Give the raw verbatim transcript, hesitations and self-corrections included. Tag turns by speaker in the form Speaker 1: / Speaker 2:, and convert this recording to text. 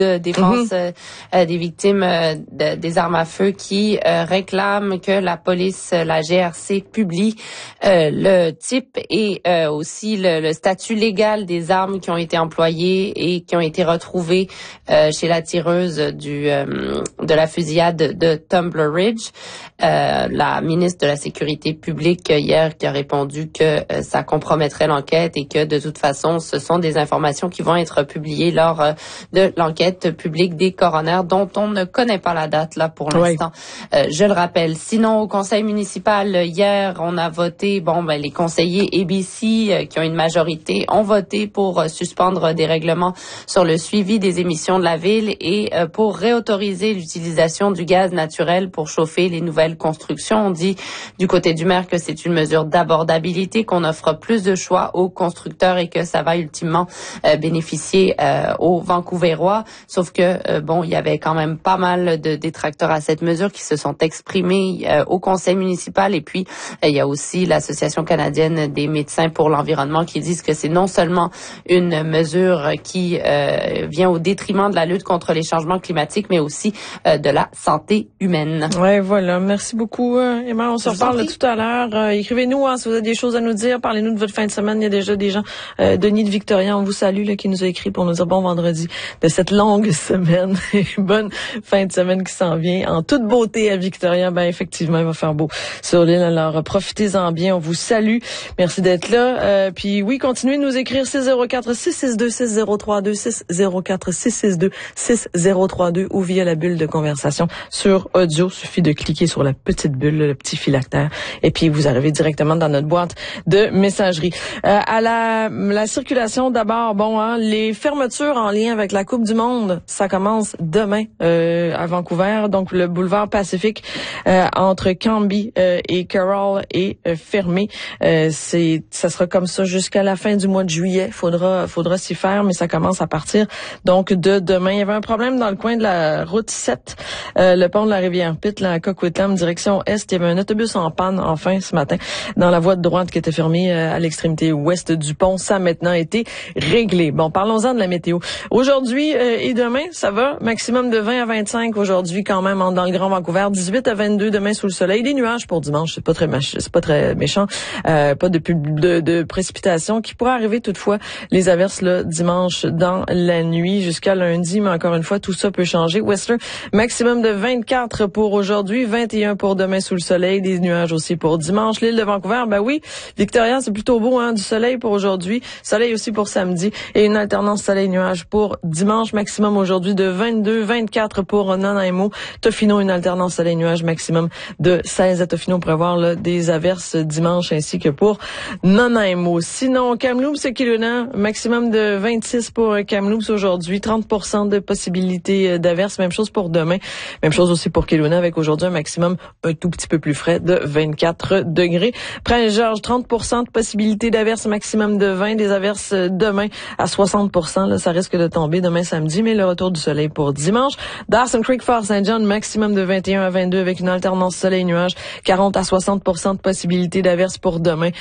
Speaker 1: de défense mm-hmm. euh, des victimes euh, de, des armes à feu qui euh, réclament que la police, la G R C, publie euh, le type et euh, aussi le, le statut légal des armes qui ont été employées et qui ont été retrouvées euh, chez la tireuse du euh, de la fusillade de Tumbler Ridge. Euh, la ministre de la Sécurité publique hier qui a répondu que euh, ça compromettrait l'enquête et que de toute façon, ce sont des informations qui vont être publiées lors euh, de l'enquête publique des coroners dont on ne connaît pas la date là pour l'instant. Oui. Euh, je le rappelle. Sinon, au conseil municipal, hier, on a voté, bon, ben, les conseillers A B C euh, qui ont une majorité ont voté pour euh, suspendre des règlements sur le suivi des émissions de la ville et euh, pour réautoriser l'utilisation du gaz naturel pour chauffer les nouvelles constructions. On dit du côté du maire que c'est une mesure d'abordabilité, qu'on offre plus de choix aux constructeurs et que ça va ultimement euh, bénéficier euh, aux Vancouverois. Sauf que, euh, bon, il y avait quand même pas mal de détracteurs à cette mesure qui se sont exprimés euh, au conseil municipal. Et puis, euh, il y a aussi l'Association canadienne des médecins pour l'environnement qui disent que c'est non seulement une mesure qui euh, vient au détriment de la lutte contre les changements climatiques, mais aussi euh, de la santé humaine.
Speaker 2: Ouais, voilà. Merci beaucoup, euh, Emma. On se reparle tout à l'heure. Euh, écrivez-nous hein, si vous avez des choses à nous dire. Parlez-nous de votre fin de semaine. Il y a déjà des gens. Euh, Denis de Victoria, on vous salue, là, qui nous a écrit pour nous dire bon vendredi de cette longue semaine. Bonne fin de semaine qui s'en vient. En toute beauté à Victoria, ben effectivement, il va faire beau sur l'île. Alors, profitez-en bien. On vous salue. Merci d'être là. Euh, puis oui, continuez de nous écrire six zéro quatre six six deux six zéro trois deux, six zéro quatre six six deux six zéro trois deux ou via la bulle de conversation sur audio. Suffit de cliquer sur la petite bulle, le petit phylactère, et puis vous arrivez directement dans notre boîte de messagerie. Euh, à la, la circulation, d'abord, bon, hein, les fermetures en lien avec la Coupe du Monde, ça commence demain euh, à Vancouver. Donc, le boulevard Pacifique euh, entre Cambie euh, et Carroll est euh, fermé. Euh, c'est, ça sera comme ça jusqu'à la fin du mois de juillet. Faudra, faudra s'y faire, mais ça commence à partir donc de demain. Il y avait un problème dans le coin de la route sept, euh, le pont de la Rivière-Pitt, là, à Coquitlam, direction est. Il y avait un autobus en panne, enfin, ce matin, dans la voie de droite qui était fermée euh, à l'extrémité ouest du pont. Ça a maintenant été réglé. Bon, parlons-en de la météo. Aujourd'hui euh, et demain, ça va. Maximum de vingt à vingt-cinq aujourd'hui quand même dans le Grand Vancouver. dix-huit à vingt-deux demain sous le soleil. Des nuages pour dimanche, c'est pas très mach- c'est pas très méchant. Euh, pas de, pub- de de précipitations qui pourraient arriver toutefois. Les averses là dimanche dans la nuit jusqu'à lundi, mais encore une fois tout ça peut changer. Whistler, maximum de vingt-quatre pour aujourd'hui, vingt et un pour demain sous le soleil. Des nuages aussi pour dimanche. L'île de Vancouver, ben oui, Victoria, c'est plutôt beau hein, du soleil pour aujourd'hui. Soleil aussi pour samedi et une alternance soleil-nuage pour dimanche. Maximum aujourd'hui de vingt-deux, vingt-quatre pour Nanaimo. Tofino, une alternance soleil-nuage maximum de seize à Tofino. On pourrait voir là, des averses dimanche ainsi que pour Nanaimo. Sinon, Kamloops et Kelowna, maximum de vingt-six pour Kamloops aujourd'hui. trente pour cent de possibilité d'averses. Même chose pour demain. Même chose aussi pour Kelowna avec aujourd'hui un maximum un tout petit peu plus frais de vingt-quatre degrés. Prince-Georges, trente pour cent de possibilité d'averses, maximum de vingt. Des averses demain à soixante pour cent. Là, ça risque de tomber demain samedi, mais le retour du soleil pour dimanche. Dawson Creek, Fort Saint John, maximum de vingt et un à vingt-deux avec une alternance soleil-nuage. quarante à soixante pour cent de possibilité d'averses pour demain.